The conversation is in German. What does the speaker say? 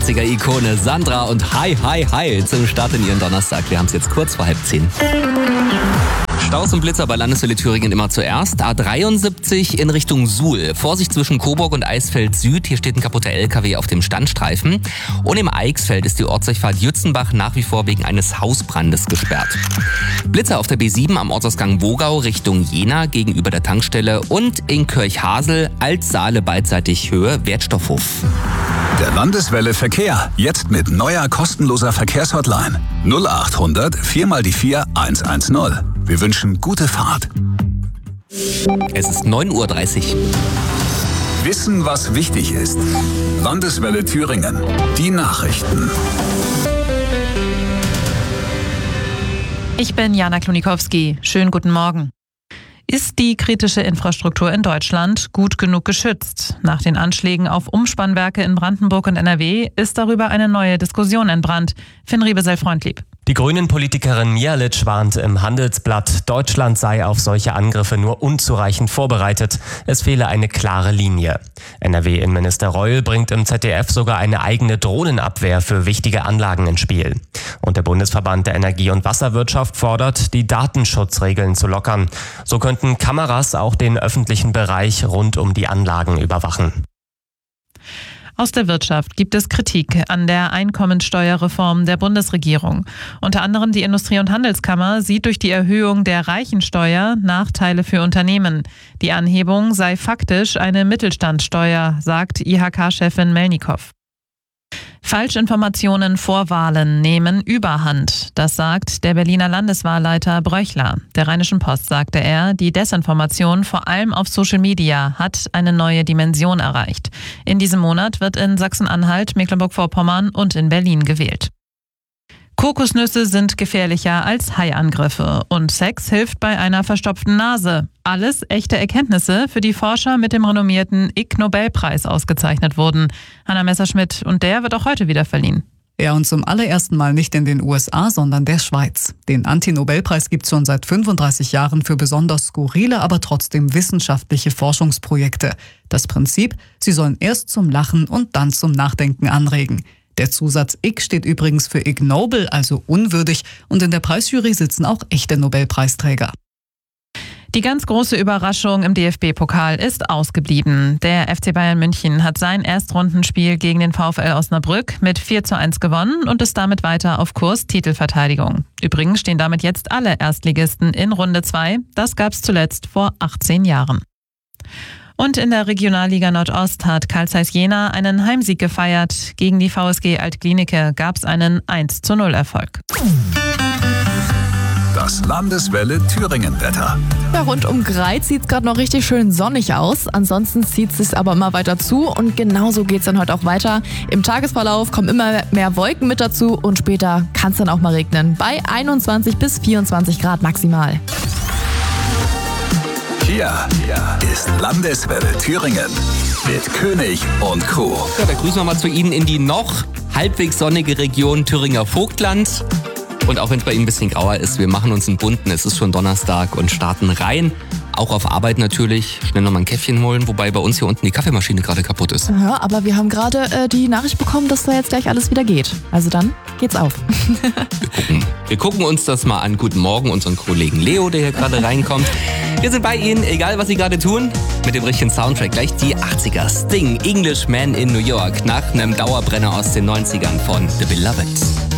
Ikone Sandra und Hi zum Start in ihren Donnerstag. Wir haben es jetzt kurz vor 9:30. Staus und Blitzer bei Landeswelle Thüringen immer zuerst. A73 in Richtung Suhl. Vorsicht zwischen Coburg und Eisfeld Süd. Hier steht ein kaputter LKW auf dem Standstreifen. Und im Eichsfeld ist die Ortsdurchfahrt Jützenbach nach wie vor wegen eines Hausbrandes gesperrt. Blitzer auf der B7 am Ortsausgang Wogau Richtung Jena gegenüber der Tankstelle. Und in Kirchhasel, Altsaale beidseitig Höhe Wertstoffhof. Der Landeswelle Verkehr. Jetzt mit neuer kostenloser Verkehrshotline. 0800 4x4 110. Wir wünschen gute Fahrt. Es ist 9:30 Uhr. Wissen, was wichtig ist. Landeswelle Thüringen. Die Nachrichten. Ich bin Jana Klonikowski. Schönen guten Morgen. Ist die kritische Infrastruktur in Deutschland gut genug geschützt? Nach den Anschlägen auf Umspannwerke in Brandenburg und NRW ist darüber eine neue Diskussion entbrannt. Finn Riebesell-Freundlieb. Die Grünen-Politikerin Mihalic warnt im Handelsblatt, Deutschland sei auf solche Angriffe nur unzureichend vorbereitet. Es fehle eine klare Linie. NRW-Innenminister Reul bringt im ZDF sogar eine eigene Drohnenabwehr für wichtige Anlagen ins Spiel. Und der Bundesverband der Energie- und Wasserwirtschaft fordert, die Datenschutzregeln zu lockern. So könnten Kameras auch den öffentlichen Bereich rund um die Anlagen überwachen. Aus der Wirtschaft gibt es Kritik an der Einkommensteuerreform der Bundesregierung. Unter anderem die Industrie- und Handelskammer sieht durch die Erhöhung der Reichensteuer Nachteile für Unternehmen. Die Anhebung sei faktisch eine Mittelstandssteuer, sagt IHK-Chefin Melnikow. Falschinformationen vor Wahlen nehmen Überhand. Das sagt der Berliner Landeswahlleiter Bröchler. Der Rheinischen Post sagte er, die Desinformation vor allem auf Social Media hat eine neue Dimension erreicht. In diesem Monat wird in Sachsen-Anhalt, Mecklenburg-Vorpommern und in Berlin gewählt. Kokosnüsse sind gefährlicher als Haiangriffe und Sex hilft bei einer verstopften Nase. Alles echte Erkenntnisse, für die Forscher mit dem renommierten Ig-Nobelpreis ausgezeichnet wurden. Hanna Messerschmidt, und der wird auch heute wieder verliehen. Ja, und zum allerersten Mal nicht in den USA, sondern der Schweiz. Den Anti-Nobelpreis gibt es schon seit 35 Jahren für besonders skurrile, aber trotzdem wissenschaftliche Forschungsprojekte. Das Prinzip, sie sollen erst zum Lachen und dann zum Nachdenken anregen. Der Zusatz Ig steht übrigens für ignoble, also unwürdig, und in der Preisjury sitzen auch echte Nobelpreisträger. Die ganz große Überraschung im DFB-Pokal ist ausgeblieben. Der FC Bayern München hat sein Erstrundenspiel gegen den VfL Osnabrück mit 4:1 gewonnen und ist damit weiter auf Kurs Titelverteidigung. Übrigens stehen damit jetzt alle Erstligisten in Runde 2. Das gab es zuletzt vor 18 Jahren. Und in der Regionalliga Nordost hat Carl Zeiss Jena einen Heimsieg gefeiert. Gegen die VSG Altklinike gab es einen 1:0-Erfolg. Das Landeswelle Thüringen-Wetter. Ja, rund um Greiz sieht es gerade noch richtig schön sonnig aus. Ansonsten zieht es sich aber immer weiter zu und genauso geht es dann heute auch weiter. Im Tagesverlauf kommen immer mehr Wolken mit dazu und später kann es dann auch mal regnen. Bei 21 bis 24 Grad maximal. Hier ist Landeswelle Thüringen mit König und Crew. Ja, da grüßen wir mal zu Ihnen in die noch halbwegs sonnige Region Thüringer Vogtland. Und auch wenn es bei Ihnen ein bisschen grauer ist, wir machen uns einen bunten. Es ist schon Donnerstag und starten rein. Auch auf Arbeit natürlich. Schnell noch mal ein Käffchen holen, wobei bei uns hier unten die Kaffeemaschine gerade kaputt ist. Ja, aber wir haben gerade die Nachricht bekommen, dass da jetzt gleich alles wieder geht. Also dann geht's auf. Wir gucken uns das mal an. Guten Morgen, unseren Kollegen Leo, der hier gerade reinkommt. Wir sind bei Ihnen, egal was Sie gerade tun, mit dem richtigen Soundtrack. Gleich die 80er. Sting, Englishman in New York, nach einem Dauerbrenner aus den 90ern von The Beloved.